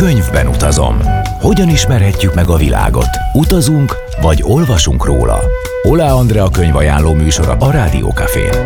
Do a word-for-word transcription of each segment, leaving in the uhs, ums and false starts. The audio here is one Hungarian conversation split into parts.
Könyvben utazom. Hogyan ismerhetjük meg a világot? Utazunk, vagy olvasunk róla? Oláh Andrea könyvajánló műsora a Rádió Cafén.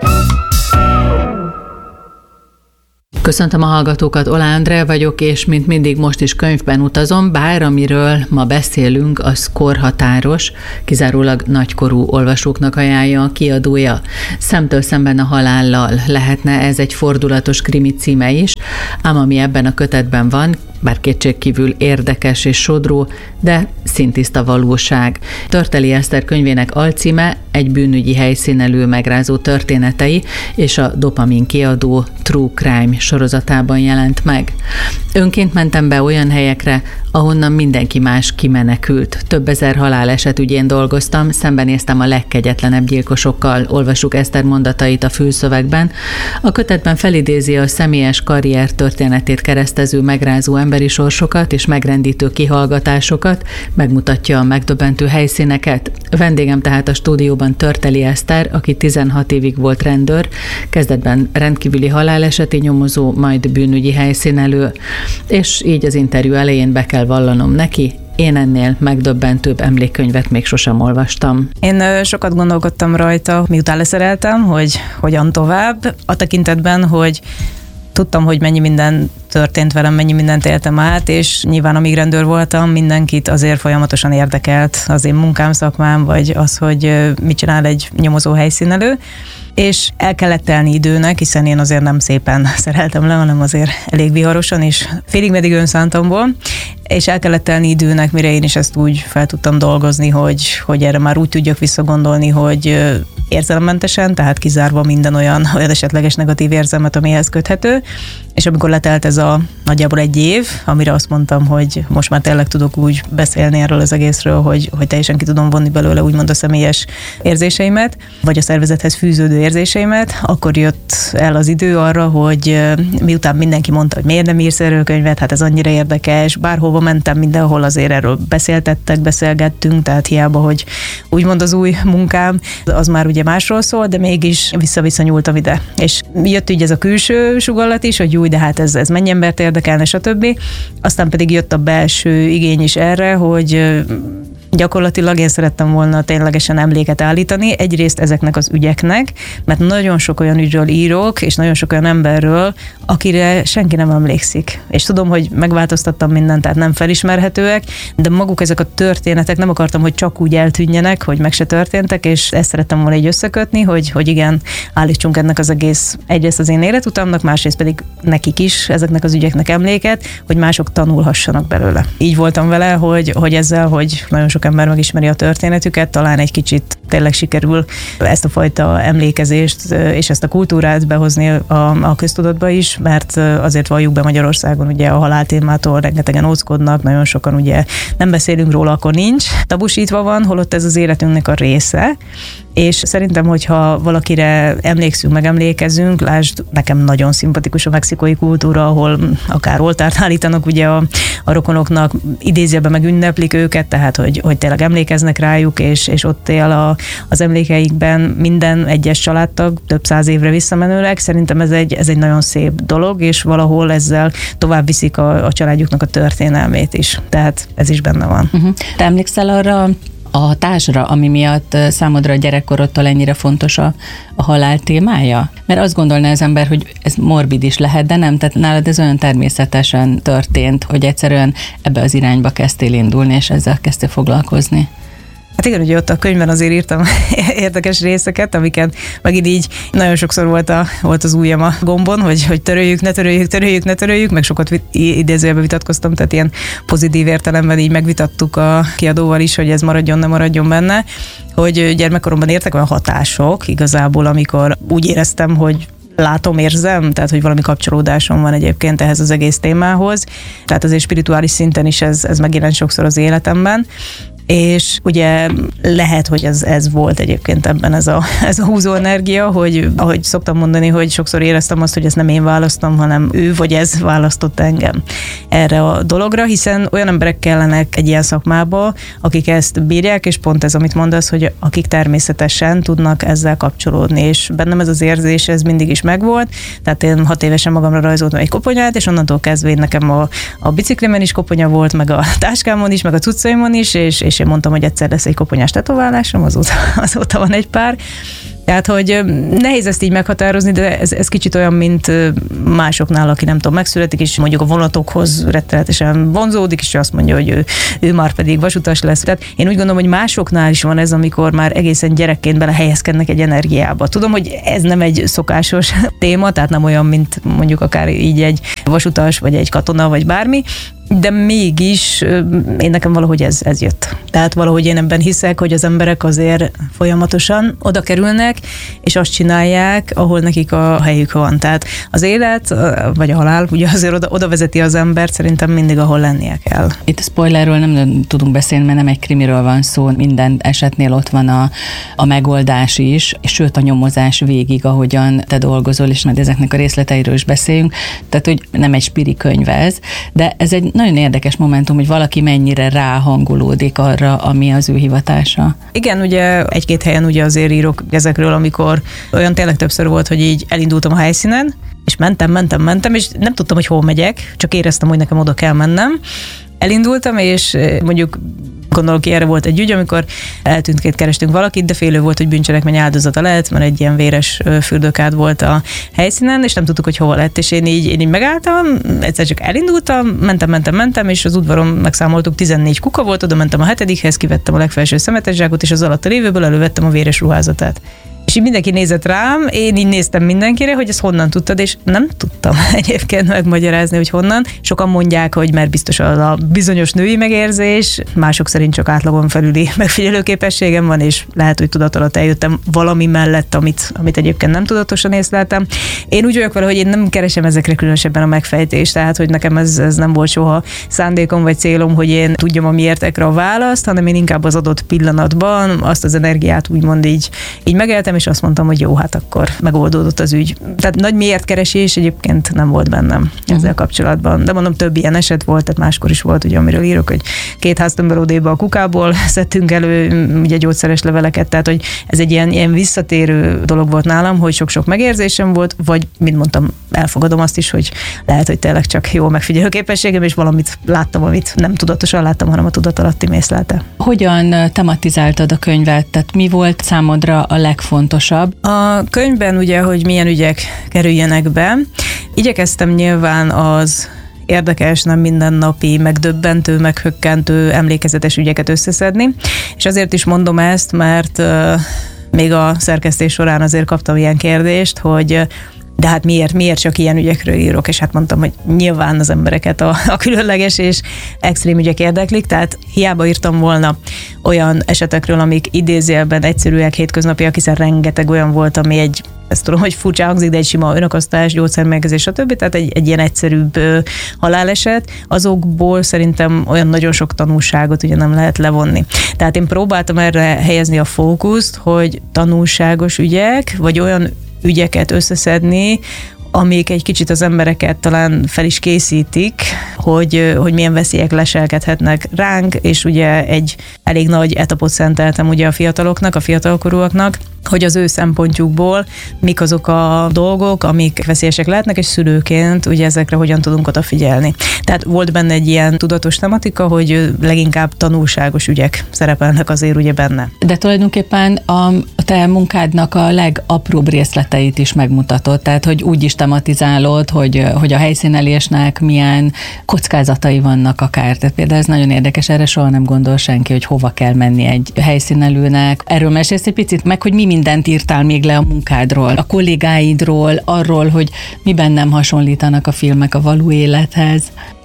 Köszöntöm a hallgatókat, Oláh Andrea vagyok, és mint mindig most is könyvben utazom, bár amiről ma beszélünk, az korhatáros, kizárólag nagykorú olvasóknak ajánlja a kiadója. Szemtől szemben a halállal lehetne ez egy fordulatos krimi címe is, ám ami ebben a kötetben van, bár kétségkívül érdekes és sodró, de szintiszta valóság. Törteli Eszter könyvének alcíme egy bűnügyi helyszínelő megrázó történetei, és a Dopamin kiadó True Crime sorozatában jelent meg. Önként mentem be olyan helyekre, ahonnan mindenki más kimenekült. Több ezer haláleset ügyén dolgoztam, szembenéztem a legkegyetlenebb gyilkosokkal, olvassuk Eszter mondatait a fülszövegben. A kötetben felidézi a személyes karrier történetét keresztező megrázó emberi sorsokat és megrendítő kihallgatásokat, megmutatja a megdöbbentő helyszíneket. Vendégem tehát a stúdióban Törteli Eszter, aki tizenhat évig volt rendőr, kezdetben rendkívüli haláleseti nyomozó, majd bűnügyi helyszínelő, és így az interjú elején be kell vallanom neki, én ennél megdöbbentőbb emlékkönyvet még sosem olvastam. Én sokat gondolkodtam rajta, miután leszereltem, hogy hogyan tovább, a tekintetben, hogy tudtam, hogy mennyi minden történt velem, mennyi mindent éltem át, és nyilván amíg rendőr voltam, mindenkit azért folyamatosan érdekelt az én munkám, szakmám, vagy az, hogy mit csinál egy nyomozó helyszínelő, és el kellett telni időnek, hiszen én azért nem szépen szereltem le, hanem azért elég viharosan, és félig meddig önszántamból, és el kellett telni időnek, mire én is ezt úgy fel tudtam dolgozni, hogy, hogy erre már úgy tudjak visszagondolni, hogy érzelemmentesen, tehát kizárva minden olyan, olyan esetleges negatív érzelmet, amihez köthető, és amikor letelt ez a nagyjából egy év, amire azt mondtam, hogy most már tényleg tudok úgy beszélni erről az egészről, hogy, hogy teljesen ki tudom vonni belőle úgymond a személyes érzéseimet, vagy a szervezethez fűződő érzéseimet, akkor jött el az idő arra, hogy miután mindenki mondta, hogy miért nem írsz erről könyvet, hát ez annyira érdekes, bárhova mentem, mindenhol azért erről beszéltettek, beszélgettünk, tehát hiába, hogy úgymond az új munkám, az már ugye másról szól, de mégis vissza-vissza nyúltam ide. És jött így ez a külső sugallat is, hogy új, de hát ez, ez mennyi embert érdekelne, stb. Aztán pedig jött a belső igény is erre, hogy gyakorlatilag én szerettem volna ténylegesen emléket állítani, egyrészt ezeknek az ügyeknek, mert nagyon sok olyan ügyről írok, és nagyon sok olyan emberről, akire senki nem emlékszik. És tudom, hogy megváltoztattam mindent, tehát nem felismerhetőek, de maguk ezek a történetek nem akartam, hogy csak úgy eltűnjenek, hogy meg se történtek, és ezt szerettem volna így összekötni, hogy, hogy igen, állítsunk ennek az egész egyrészt az én életutamnak, másrészt pedig nekik is, ezeknek az ügyeknek emléket, hogy mások tanulhassanak belőle. Így voltam vele, hogy, hogy ezzel, hogy nagyon sok ember megismeri a történetüket, talán egy kicsit tényleg sikerül ezt a fajta emlékezést és ezt a kultúrát behozni a, a köztudatba is, mert azért valljuk be, Magyarországon ugye a haláltémától rengetegen óckodnak, nagyon sokan ugye nem beszélünk róla, akkor nincs. Tabusítva van, holott ez az életünknek a része, és szerintem, hogyha valakire emlékszünk, megemlékezünk, lásd, nekem nagyon szimpatikus a mexikói kultúra, ahol akár oltárt állítanak ugye a, a rokonoknak, idézőjelben meg ünneplik őket, tehát hogy, hogy tényleg emlékeznek rájuk, és, és ott él a, az emlékeikben minden egyes családtag több száz évre visszamenőleg. Szerintem ez egy, ez egy nagyon szép dolog, és valahol ezzel tovább viszik a, a családjuknak a történelmét is. Tehát ez is benne van. Uh-huh. Te emlékszel arra a hatásra, ami miatt számodra a gyerekkorodtól ennyire fontos a, a halál témája? Mert azt gondolná az ember, hogy ez morbid is lehet, de nem, tehát nálad ez olyan természetesen történt, hogy egyszerűen ebbe az irányba kezdtél indulni, és ezzel kezdtél foglalkozni. Hát igen, ugye ott a könyvben azért írtam érdekes részeket, amiket megint így nagyon sokszor volt, a, volt az ujjam a gombon, hogy, hogy töröljük, ne töröljük, töröljük, ne töröljük, meg sokat vit, idézőjelben vitatkoztam, tehát ilyen pozitív értelemben így megvitattuk a kiadóval is, hogy ez maradjon, ne maradjon benne, hogy gyermekkoromban értek olyan hatások igazából, amikor úgy éreztem, hogy látom, érzem, tehát hogy valami kapcsolódásom van egyébként ehhez az egész témához, tehát azért spirituális szinten is ez, ez megjelent sokszor az életemben, és ugye lehet, hogy ez, ez volt egyébként ebben ez a, ez a húzó energia, hogy ahogy szoktam mondani, hogy sokszor éreztem azt, hogy ezt nem én választom, hanem ő vagy ez választott engem erre a dologra, hiszen olyan emberek kellenek egy ilyen szakmába, akik ezt bírják, és pont ez, amit mondasz, hogy akik természetesen tudnak ezzel kapcsolódni, és bennem ez az érzés, ez mindig is megvolt, tehát én hat évesen magamra rajzoltam egy koponyát, és onnantól kezdve én nekem a, a biciklimen is koponya volt, meg a táskámon is, meg a cuccaimon is, és, és én mondtam, hogy egyszer lesz egy koponyás tetoválásom, azóta, azóta van egy pár. Tehát, hogy nehéz ezt így meghatározni, de ez, ez kicsit olyan, mint másoknál, aki nem tudom, megszületik, és mondjuk a vonatokhoz rettenetesen vonzódik, és azt mondja, hogy ő, ő már pedig vasutas lesz. Tehát én úgy gondolom, hogy másoknál is van ez, amikor már egészen gyerekként belehelyezkednek egy energiába. Tudom, hogy ez nem egy szokásos téma, tehát nem olyan, mint mondjuk akár így egy vasutas, vagy egy katona, vagy bármi, de mégis én nekem valahogy ez, ez jött. Tehát valahogy én ebben hiszek, hogy az emberek azért folyamatosan oda kerülnek, és azt csinálják, ahol nekik a helyük van. Tehát az élet, vagy a halál, ugye azért oda, oda vezeti az embert, szerintem mindig, ahol lennie kell. Itt a spoilerről nem tudunk beszélni, mert nem egy krimiről van szó, minden esetnél ott van a, a megoldás is, és sőt a nyomozás végig, ahogyan te dolgozol, és majd ezeknek a részleteiről is beszéljünk. Tehát, hogy nem egy spiri könyv ez, de ez egy nagyon érdekes momentum, hogy valaki mennyire ráhangolódik arra, ami az ő hivatása. Igen, ugye egy-két helyen ugye azért írok ezekről, amikor olyan tényleg többször volt, hogy így elindultam a helyszínen, és mentem, mentem, mentem, és nem tudtam, hogy hol megyek, csak éreztem, hogy nekem oda kell mennem. Elindultam, és mondjuk gondolok ki, erre volt egy ügy, amikor eltűntként kerestünk valakit, de félő volt, hogy bűncselekmény áldozata lehet, mert egy ilyen véres fürdőkád volt a helyszínen, és nem tudtuk, hogy hova lett, és én így, én így megálltam, egyszer csak elindultam, mentem, mentem, mentem, és az udvaron megszámoltuk, tizennégy kuka volt, oda mentem a hetedikhez, kivettem a legfelső szemetes zsákot, és az alatt a lévőből elővettem a véres ruházatát. És így mindenki nézett rám, én így néztem mindenkire, hogy ezt honnan tudtad, és nem tudtam egyébként megmagyarázni, hogy honnan. Sokan mondják, hogy mert biztos az a bizonyos női megérzés, mások szerint csak átlagon felüli megfigyelőképességem van, és lehet, hogy tudat alatt eljöttem valami mellett, amit, amit egyébként nem tudatosan észleltem. Én úgy vagyok vele, hogy én nem keresem ezekre különösebben a megfejtést, tehát hogy nekem ez, ez nem volt soha szándékom vagy célom, hogy én tudjam a miértekre a választ, hanem én inkább az adott pillanatban azt az energiát úgymond így, így megéltem, és azt mondtam, hogy jó, hát akkor megoldódott az ügy. Tehát nagy miért keresés egyébként nem volt bennem ezzel uh-huh. kapcsolatban. De mondom, több ilyen eset volt, tehát máskor is volt, ugye, amiről írok, hogy két háztömbben odéba a kukából szedtünk elő ugye gyógyszeres leveleket, tehát hogy ez egy ilyen, ilyen visszatérő dolog volt nálam, hogy sok-sok megérzésem volt, vagy, mint mondtam, elfogadom azt is, hogy lehet, hogy tényleg csak jó megfigyelő képességem, és valamit láttam, amit nem tudatosan láttam, hanem a tudatalatti mészlelte. Hogyan tematizáltad a könyvet? Tehát mi volt számodra a legfontosabb? A könyvben ugye, hogy milyen ügyek kerüljenek be. Igyekeztem nyilván az érdekes, nem mindennapi, megdöbbentő, meghökkentő, emlékezetes ügyeket összeszedni. És azért is mondom ezt, mert uh, még a szerkesztés során azért kaptam ilyen kérdést, hogy de hát miért, miért csak ilyen ügyekről írok, és hát mondtam, hogy nyilván az embereket a, a különleges és extrém ügyek érdeklik, tehát hiába írtam volna olyan esetekről, amik idézőjelben egyszerűek, hétköznapiak, hiszen rengeteg olyan volt, ami egy, ezt tudom, hogy furcsa hangzik, de egy sima önakasztás, gyógyszermérgezés, stb. Tehát egy, egy ilyen egyszerűbb ö, haláleset, azokból szerintem olyan nagyon sok tanulságot ugye nem lehet levonni. Tehát én próbáltam erre helyezni a fókuszt, hogy tanulságos ügyek, vagy olyan ügyeket összeszedni, amik egy kicsit az embereket talán fel is készítik, hogy, hogy milyen veszélyek leselkedhetnek ránk, és ugye egy elég nagy etapot szenteltem ugye a fiataloknak, a fiatalkorúaknak, hogy az ő szempontjukból mik azok a dolgok, amik veszélyesek lehetnek, és szülőként ugye ezekre hogyan tudunk odafigyelni. Tehát volt benne egy ilyen tudatos tematika, hogy leginkább tanulságos ügyek szerepelnek azért ugye benne. De tulajdonképpen a te munkádnak a legapróbb részleteit is megmutatod, tehát hogy úgy is tematizálod, hogy, hogy a helyszínelésnek milyen kockázatai vannak akár. Tehát például ez nagyon érdekes, erre soha nem gondol senki, hogy hova kell menni egy helyszínelőnek. Erről mesélsz egy picit, meg hogy mi mindent írtál még le a munkádról, a kollégáidról, arról, hogy miben nem hasonlítanak a filmek a való élethez.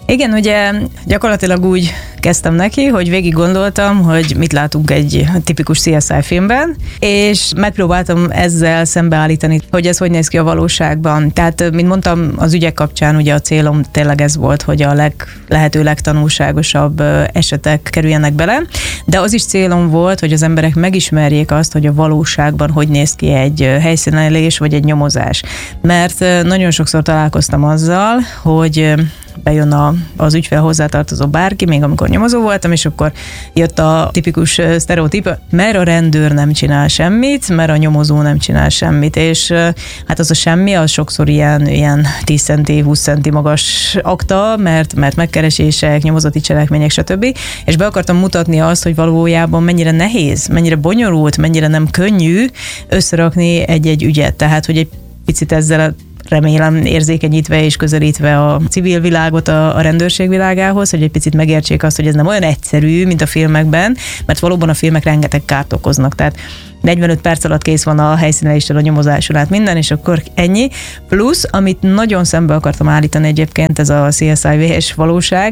Igen, ugye gyakorlatilag úgy kezdtem neki, hogy végig gondoltam, hogy mit látunk egy tipikus cé es i filmben, és megpróbáltam ezzel szembeállítani, hogy ez hogy néz ki a valóságban. Tehát, mint mondtam, az ügyek kapcsán ugye a célom tényleg ez volt, hogy a leg, lehető legtanulságosabb esetek kerüljenek bele, de az is célom volt, hogy az emberek megismerjék azt, hogy a valóságban hogy néz ki egy helyszínelés vagy egy nyomozás. Mert nagyon sokszor találkoztam azzal, hogy bejön a, az ügyfél hozzátartozó bárki, még amikor nyomozó voltam, és akkor jött a tipikus sztereotíp, mert a rendőr nem csinál semmit, mert a nyomozó nem csinál semmit, és hát az a semmi, az sokszor ilyen, ilyen tíz centi, húsz centi magas akta, mert, mert megkeresések, nyomozati cselekmények, stb. És be akartam mutatni azt, hogy valójában mennyire nehéz, mennyire bonyolult, mennyire nem könnyű összerakni egy-egy ügyet. Tehát, hogy egy picit ezzel a remélem érzékenyítve és közelítve a civil világot a, a rendőrség világához, hogy egy picit megértsék azt, hogy ez nem olyan egyszerű, mint a filmekben, mert valóban a filmek rengeteg kárt okoznak. Tehát negyvenöt perc alatt kész van a helyszíneléstől, a nyomozásul át minden, és akkor ennyi. Plusz, amit nagyon szembe akartam állítani egyébként, ez a cé es i vé es valóság,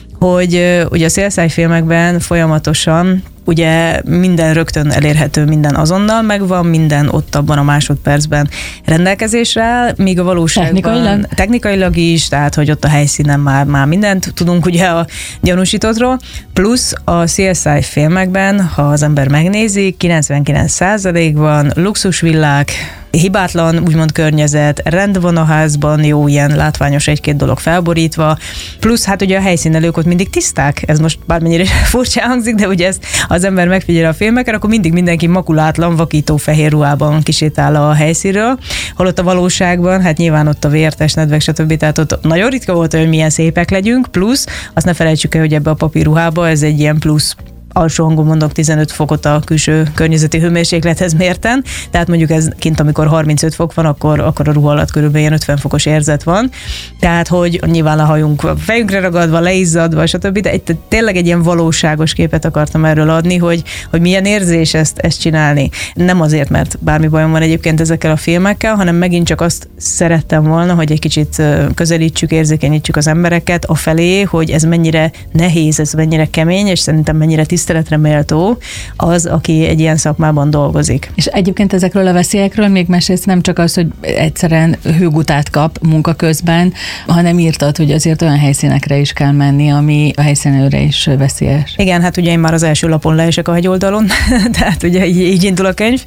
hogy ugye a cé es i filmekben folyamatosan ugye minden rögtön elérhető, minden azonnal megvan, minden ott abban a másodpercben rendelkezésre áll, míg a valóságban technikailag, technikailag is, tehát hogy ott a helyszínen már, már mindent tudunk ugye a gyanúsítottról, plusz a cé es i filmekben, ha az ember megnézi, kilencvenkilenc százalékban luxusvillák, hibátlan, úgymond környezet, rend van a házban, jó, ilyen látványos egy-két dolog felborítva, plusz hát ugye a helyszínelők ott mindig tiszták, ez most bármennyire furcsa hangzik, de ugye ezt az ember megfigyel a filmeken, akkor mindig mindenki makulátlan, vakító fehér ruhában kisétál a helyszínről, holott a valóságban, hát nyilván ott a vértes, nedvek, stb. Tehát ott nagyon ritka volt, hogy milyen szépek legyünk, plusz azt ne felejtsük el, hogy ebbe a papírruhába ez egy ilyen plusz alsó hangon mondok tizenöt fokot a külső környezeti hőmérséklethez mérten, tehát mondjuk ez kint, amikor harmincöt fok van, akkor, akkor a ruha alatt körülbelül ilyen ötven fokos érzet van, tehát hogy nyilván a hajunk fejünkre ragadva, leizzadva, stb., de egy, tényleg egy ilyen valóságos képet akartam erről adni, hogy, hogy milyen érzés ezt, ezt csinálni. Nem azért, mert bármi bajom van egyébként ezekkel a filmekkel, hanem megint csak azt szerettem volna, hogy egy kicsit közelítsük, érzékenyítsük az embereket afelé, hogy ez mennyire nehéz, ez mennyire kemény, és szerintem mennyire tiszteletre méltó az, aki egy ilyen szakmában dolgozik. És egyébként ezekről a veszélyekről még mesélsz, nem csak az, hogy egyszerűen hőgutát kap munka közben, hanem írtad, hogy azért olyan helyszínekre is kell menni, ami a helyszínelőre is veszélyes. Igen, hát ugye én már az első lapon leesek a hegyoldalon, tehát ugye így, így indul a könyv,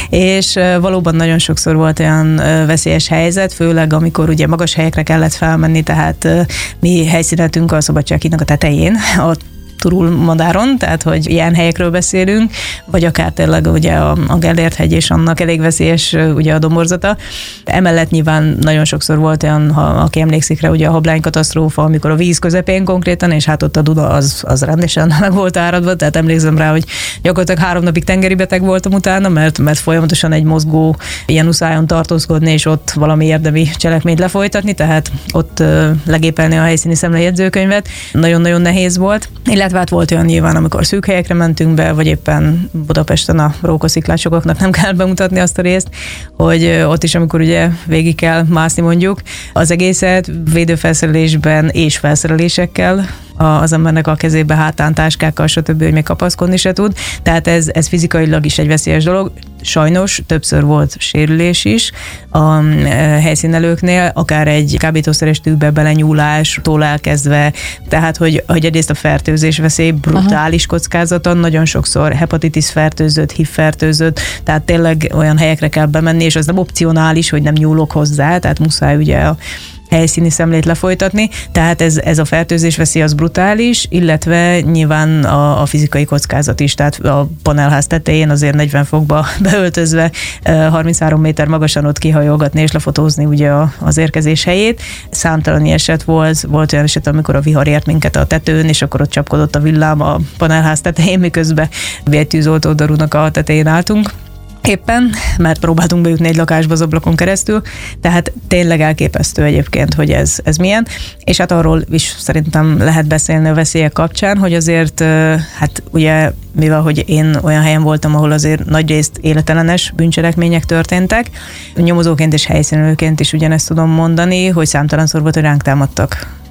és valóban nagyon sokszor volt olyan veszélyes helyzet, főleg amikor ugye magas helyekre kellett felmenni, tehát mi helyszíneltünk a Szabadsághídnak a tetején, ott Turul-Madáron, tehát hogy ilyen helyekről beszélünk, vagy akár tényleg ugye a, a Gellért-hegy és annak elég veszélyes ugye a domborzata. Emellett nyilván nagyon sokszor volt olyan, ha aki emlékszik rá, ugye a Hablány katasztrófa, amikor a víz közepén konkrétan, és hát ott a Duna az, az rendesen meg volt áradva, tehát emlékszem rá, hogy gyakorlatilag három napig tengeri beteg voltam utána, mert, mert folyamatosan egy mozgó ilyen uszályon tartózkodni, és ott valami érdemi cselekményt lefolytatni, tehát ott uh, legépelni a helyszíni szemlejegyzőkönyvet. Nagyon-nagyon nehéz volt. Illetve hát volt olyan nyilván, amikor szűk helyekre mentünk be, vagy éppen Budapesten a rókasziklásoknak nem kell bemutatni azt a részt, hogy ott is, amikor ugye végig kell mászni mondjuk az egészet védőfelszerelésben és felszerelésekkel, az embernek a kezébe hátán, táskákkal, stb., hogy még kapaszkodni se tud. Tehát ez, ez fizikailag is egy veszélyes dolog. Sajnos többször volt sérülés is a helyszínelőknél, akár egy kábítószeres tűkbe belenyúlástól elkezdve, tehát hogy, hogy egyrészt a fertőzés veszély brutális Aha. kockázata, nagyon sokszor hepatitis fertőzött, hív fertőzött, tehát tényleg olyan helyekre kell bemenni, és az nem opcionális, hogy nem nyúlok hozzá, tehát muszáj ugye a helyszíni szemlét lefolytatni, tehát ez, ez a fertőzés veszély az brutális, illetve nyilván a, a fizikai kockázat is, tehát a panelház tetején azért negyven fokba beöltözve harminchárom méter magasan ott kihajolgatni és lefotózni ugye a, az érkezés helyét. Számtalan eset volt, volt olyan eset, amikor a vihar ért minket a tetőn, és akkor ott csapkodott a villám a panelház tetején, miközben egy tűzoltó darúnak a tetején álltunk. Éppen, mert próbáltunk bejutni egy lakásba az ablakon keresztül, tehát tényleg elképesztő egyébként, hogy ez, ez milyen, és hát arról is szerintem lehet beszélni a veszélyek kapcsán, hogy azért, hát ugye, mivel hogy én olyan helyen voltam, ahol azért nagyrészt életellenes bűncselekmények történtek, nyomozóként és helyszínelőként is ugyanezt tudom mondani, hogy számtalanszor volt, hogy ránk támadtak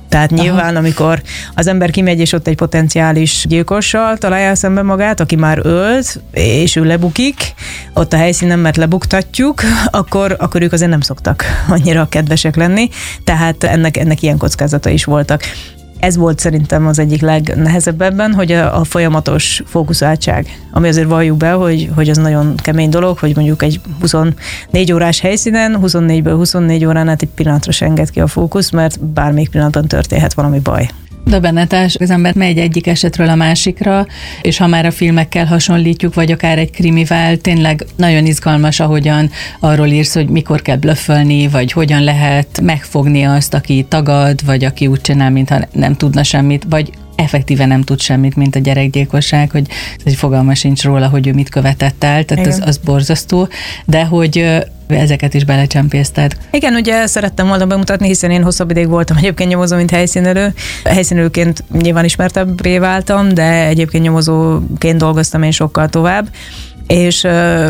Tehát nyilván, aha, amikor az ember kimegy, és ott egy potenciális gyilkossal találja szembe magát, aki már ölt, és ő lebukik, ott a helyszínen, mert lebuktatjuk, akkor, akkor ők azért nem szoktak annyira kedvesek lenni, tehát ennek, ennek ilyen kockázata is voltak. Ez volt szerintem az egyik legnehezebb ebben, hogy a, a folyamatos fókuszáltság, ami azért valljuk be, hogy, hogy az nagyon kemény dolog, hogy mondjuk egy huszonnégy órás helyszínen, huszonnégyből huszonnégy órán át egy pillanatra se enged ki a fókusz, mert bármelyik pillanatban történhet valami baj. Döbbenetes, az ember megy egyik esetről a másikra, és ha már a filmekkel hasonlítjuk, vagy akár egy krimivel, tényleg nagyon izgalmas, ahogyan arról írsz, hogy mikor kell blöffölni, vagy hogyan lehet megfogni azt, aki tagad, vagy aki úgy csinál, mintha nem tudna semmit, vagy effektíven nem tud semmit, mint a gyerekgyilkosság, hogy egy fogalma sincs róla, hogy ő mit követett el, tehát az, az borzasztó, de hogy ezeket is belecsempészted. Igen, ugye szerettem volna bemutatni, hiszen én hosszabb ideig voltam egyébként nyomozó, mint helyszínelő. Helyszínelőként nyilván ismertebbé váltam, de egyébként nyomozóként dolgoztam én sokkal tovább, és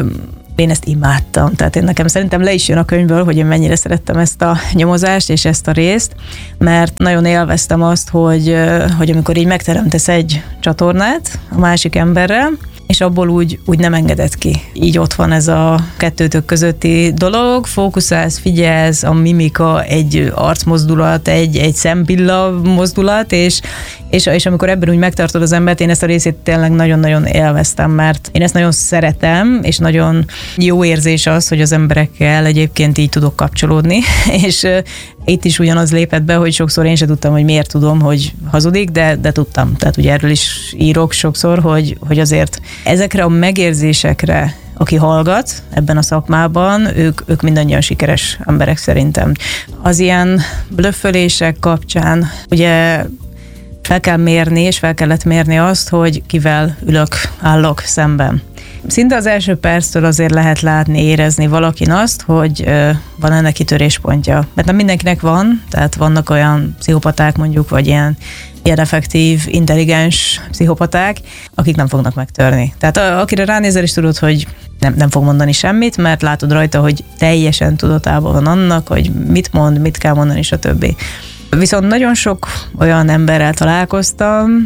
én ezt imádtam. Tehát én nekem szerintem le is jön a könyvből, hogy én mennyire szerettem ezt a nyomozást és ezt a részt, mert nagyon élveztem azt, hogy, hogy amikor így megteremtesz egy csatornát a másik emberrel, és abból úgy, úgy nem engedett ki. Így ott van ez a kettőtök közötti dolog, fókuszálsz, figyelsz, a mimika, egy arcmozdulat, egy, egy szempilla mozdulat, és, és, és amikor ebben úgy megtartod az embert, én ezt a részét tényleg nagyon-nagyon élveztem, mert én ezt nagyon szeretem, és nagyon jó érzés az, hogy az emberekkel egyébként így tudok kapcsolódni, és itt is ugyanaz lépett be, hogy sokszor én sem tudtam, hogy miért tudom, hogy hazudik, de, de tudtam. Tehát ugye erről is írok sokszor, hogy, hogy azért ezekre a megérzésekre, aki hallgat ebben a szakmában, ők, ők mindannyian sikeres emberek szerintem. Az ilyen blöffölések kapcsán ugye fel kell mérni, és fel kellett mérni azt, hogy kivel ülök, állok szemben. Szinte az első perctől azért lehet látni, érezni valakin azt, hogy van-e neki töréspontja. Mert nem mindenkinek van, tehát vannak olyan pszichopaták mondjuk, vagy ilyen, ilyen effektív, intelligens pszichopaták, akik nem fognak megtörni. Tehát akire ránézel is tudod, hogy nem, nem fog mondani semmit, mert látod rajta, hogy teljesen tudatában van annak, hogy mit mond, mit kell mondani, stb. Viszont nagyon sok olyan emberrel találkoztam,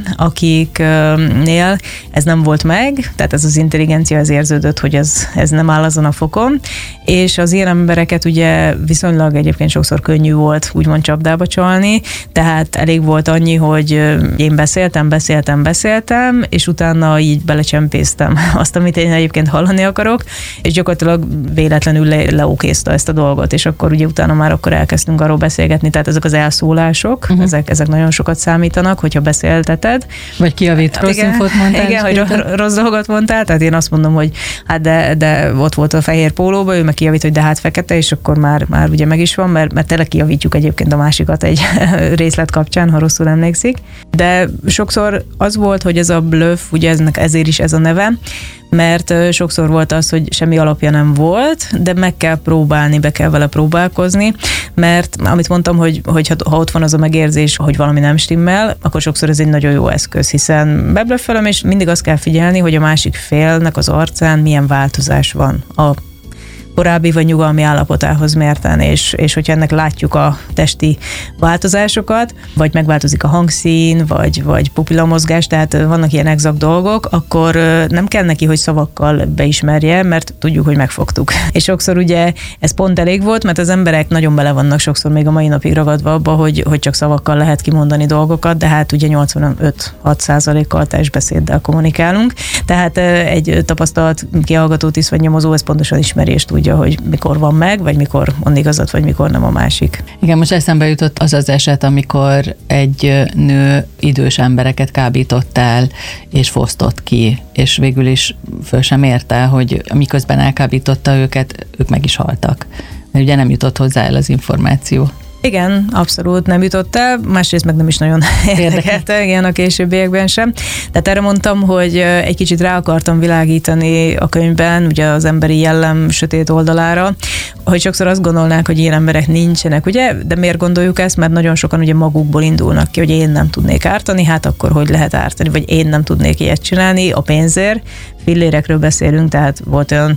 akiknél ez nem volt meg, tehát ez az intelligencia, az érződött, hogy ez, ez nem áll azon a fokon, és az ilyen embereket ugye viszonylag egyébként sokszor könnyű volt úgymond csapdába csalni, tehát elég volt annyi, hogy én beszéltem, beszéltem, beszéltem, és utána így belecsempésztem azt, amit én egyébként hallani akarok, és gyakorlatilag véletlenül le, leokézta ezt a dolgot, és akkor ugye utána már akkor elkezdtünk arról beszélgetni, tehát ezek az elszólások, Uh-huh. ezek, ezek nagyon sokat számítanak, hogyha beszélteted. Vagy kijavít, rossz igen, infót mondtál. Igen, hogy rossz dolgot mondtál, tehát én azt mondom, hogy hát de, de ott volt a fehér pólóba, ő meg kijavít, hogy de hát fekete, és akkor már, már ugye meg is van, mert, mert tényleg kijavítjuk egyébként a másikat egy részlet kapcsán, ha rosszul emlékszik. De sokszor az volt, hogy ez a bluff, ugye eznek ezért is ez a neve, mert sokszor volt az, hogy semmi alapja nem volt, de meg kell próbálni, be kell vele próbálkozni, mert amit mondtam, hogy, hogy ha ott van az a megérzés, hogy valami nem stimmel, akkor sokszor ez egy nagyon jó eszköz, hiszen beblöffelem, és mindig azt kell figyelni, hogy a másik félnek az arcán milyen változás van a korábbi vagy nyugalmi állapotához mérten, és, és hogyha ennek látjuk a testi változásokat, vagy megváltozik a hangszín, vagy, vagy pupillamozgás, tehát vannak ilyen exakt dolgok, akkor nem kell neki, hogy szavakkal beismerje, mert tudjuk, hogy megfogtuk. És sokszor ugye ez pont elég volt, mert az emberek nagyon bele vannak sokszor még a mai napig ragadva abba, hogy, hogy csak szavakkal lehet kimondani dolgokat, de hát ugye nyolcvanöt-hat százalékkal testbeszéddel kommunikálunk. Tehát egy tapasztalt kihallgató tiszt vagy nyomozó, ez pontosan ismerést tudja, hogy mikor van meg, vagy mikor mond igazat, vagy mikor nem a másik. Igen, most eszembe jutott az az eset, amikor egy nő idős embereket kábított el, és fosztott ki, és végül is föl sem érte, hogy miközben elkábította őket, ők meg is haltak. Mert ugye nem jutott hozzá el az információ. Igen, abszolút nem jutott el, másrészt meg nem is nagyon érdekelte, igen, a későbbiekben sem. Tehát erre mondtam, hogy egy kicsit rá akartam világítani a könyvben, ugye az emberi jellem sötét oldalára, hogy sokszor azt gondolnák, hogy ilyen emberek nincsenek, ugye? De miért gondoljuk ezt? Mert nagyon sokan ugye magukból indulnak ki, hogy én nem tudnék ártani, hát akkor hogy lehet ártani, vagy én nem tudnék ilyet csinálni a pénzért. Fillérekről beszélünk, tehát volt olyan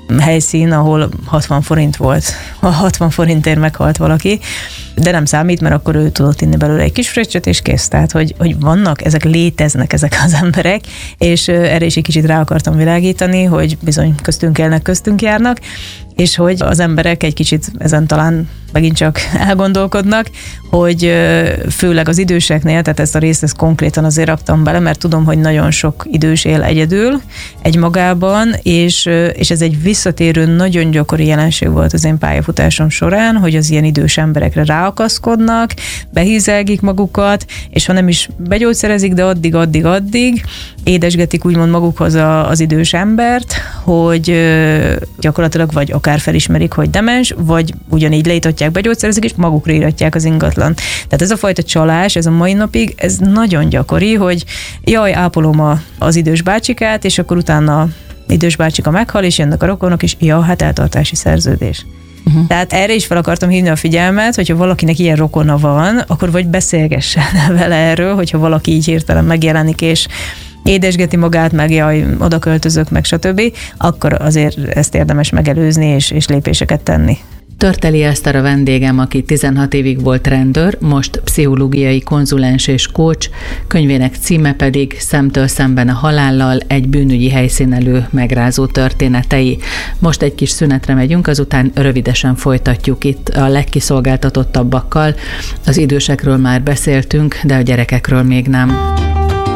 helyszín, ahol hatvan forint volt. A hatvan forintért meghalt valaki, de nem számít, mert akkor ő tudott inni belőle egy kis fröccsöt, és kész. Tehát, hogy, hogy vannak, ezek léteznek ezek az emberek, és erre is egy kicsit rá akartam világítani, hogy bizony köztünk élnek, köztünk járnak, és hogy az emberek egy kicsit ezen talán megint csak elgondolkodnak, hogy főleg az időseknél, tehát ezt a részt ezt konkrétan azért raktam bele, mert tudom, hogy nagyon sok idős él egyedül, egymagában, és, és ez egy visszatérő, nagyon gyakori jelenség volt az én pályafutásom során, hogy az ilyen idős emberekre ráakaszkodnak, behízelgik magukat, és ha nem is begyógyszerezik, de addig, addig, addig édesgetik úgymond magukhoz a, az idős embert, hogy gyakorlatilag vagy akár felismerik, hogy demens, vagy ugyanígy leítatják, begyógyszerezik, és magukra íratják az ingatlan. Tehát ez a fajta csalás, ez a mai napig, ez nagyon gyakori, hogy jaj, ápolom a, az idős bácsikát, és akkor utána idős bácsika meghal, és jönnek a rokonok, és ja, hát eltartási szerződés. Uh-huh. Tehát erre is fel akartam hívni a figyelmet, hogyha valakinek ilyen rokona van, akkor vagy beszélgessen vele erről, hogyha valaki így hirtelen megjelenik, és édesgeti magát, meg jaj, oda költözök, meg stb., akkor azért ezt érdemes megelőzni, és, és lépéseket tenni. Törteli Eszter a vendégem, aki tizenhat évig volt rendőr, most pszichológiai konzulens és coach, könyvének címe pedig Szemtől szemben a halállal, egy bűnügyi helyszínelő megrázó történetei. Most egy kis szünetre megyünk, azután rövidesen folytatjuk itt a legkiszolgáltatottabbakkal. Az idősekről már beszéltünk, de a gyerekekről még nem.